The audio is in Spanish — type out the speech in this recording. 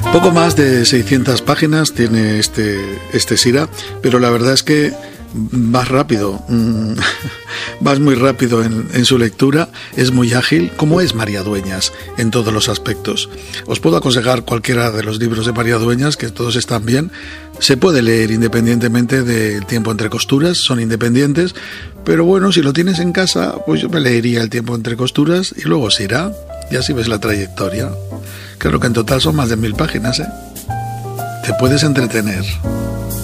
Poco más de 600 páginas tiene este Sira, pero la verdad es que vas rápido, vas muy rápido en su lectura, es muy ágil, como es María Dueñas en todos los aspectos. Os puedo aconsejar cualquiera de los libros de María Dueñas, que todos están bien. Se puede leer independientemente del Tiempo entre costuras, son independientes, pero bueno, si lo tienes en casa, pues yo me leería El Tiempo entre costuras y luego Sira, y así ves la trayectoria. Claro que en total son más de 1000 páginas, ¿eh? Te puedes entretener.